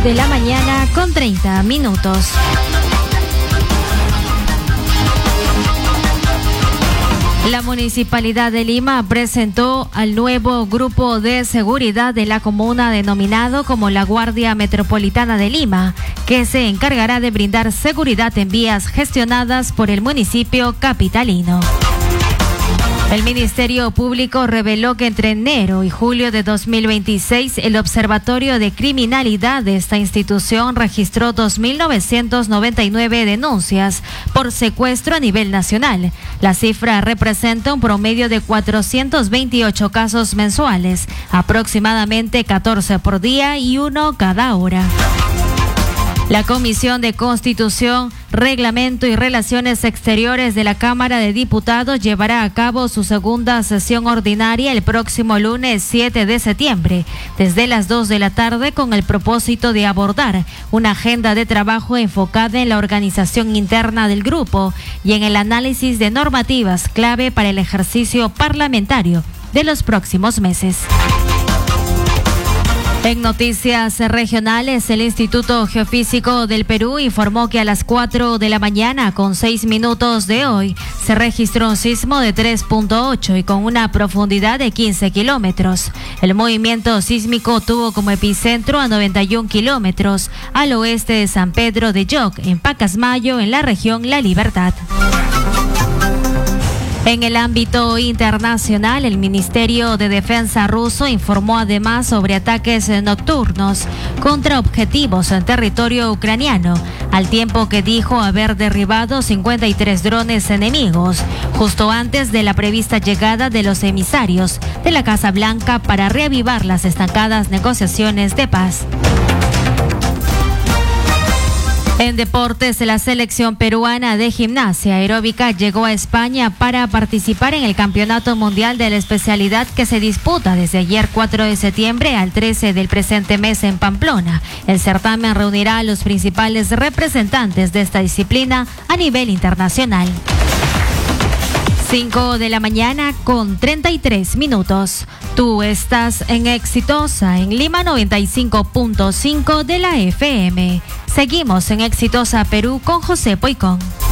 de la mañana con 30 minutos. La Municipalidad de Lima presentó al nuevo grupo de seguridad de la comuna denominado como la Guardia Metropolitana de Lima, que se encargará de brindar seguridad en vías gestionadas por el municipio capitalino. El Ministerio Público reveló que entre enero y julio de 2026, el Observatorio de Criminalidad de esta institución registró 2.999 denuncias por secuestro a nivel nacional. La cifra representa un promedio de 428 casos mensuales, aproximadamente 14 por día y 1 cada hora. La Comisión de Constitución, Reglamento y Relaciones Exteriores de la Cámara de Diputados llevará a cabo su segunda sesión ordinaria el próximo lunes 7 de septiembre, desde las 2 de la tarde, con el propósito de abordar una agenda de trabajo enfocada en la organización interna del grupo y en el análisis de normativas clave para el ejercicio parlamentario de los próximos meses. En noticias regionales, el Instituto Geofísico del Perú informó que a las 4 de la mañana con 6 minutos de hoy se registró un sismo de 3.8 y con una profundidad de 15 kilómetros. El movimiento sísmico tuvo como epicentro a 91 kilómetros al oeste de San Pedro de Yoc, en Pacasmayo, en la región La Libertad. En el ámbito internacional, el Ministerio de Defensa ruso informó además sobre ataques nocturnos contra objetivos en territorio ucraniano, al tiempo que dijo haber derribado 53 drones enemigos, justo antes de la prevista llegada de los emisarios de la Casa Blanca para reavivar las estancadas negociaciones de paz. En deportes, la selección peruana de gimnasia aeróbica llegó a España para participar en el Campeonato Mundial de la especialidad que se disputa desde ayer 4 de septiembre al 13 del presente mes en Pamplona. El certamen reunirá a los principales representantes de esta disciplina a nivel internacional. 5 de la mañana con 33 minutos. Tú estás en Exitosa, en Lima 95.5 de la FM. Seguimos en Exitosa Perú con José Poicón.